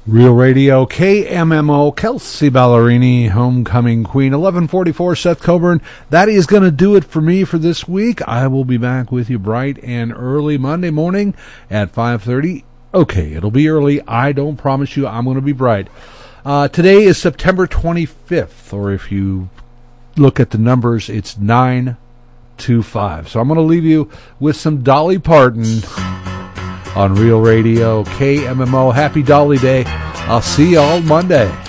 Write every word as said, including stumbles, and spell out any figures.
Real Radio, K M M O, Kelsey Ballerini, Homecoming Queen, eleven forty-four, Seth Coburn. That is going to do it for me for this week. I will be back with you bright and early Monday morning at five thirty. Okay, it'll be early. I don't promise you I'm going to be bright. Uh, today is September twenty-fifth, or if you look at the numbers, it's nine two five. So I'm going to leave you with some Dolly Parton on Real Radio, K M M O. Happy Dolly Day. I'll see you all Monday.